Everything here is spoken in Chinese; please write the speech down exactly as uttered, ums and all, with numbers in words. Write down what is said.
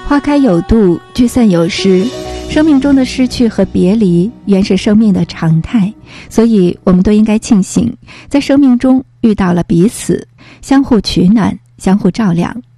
花开有度，聚散有时，生命中的失去和别离原是生命的常态，所以我们都应该庆幸在生命中遇到了彼此，相互取暖，相互照亮。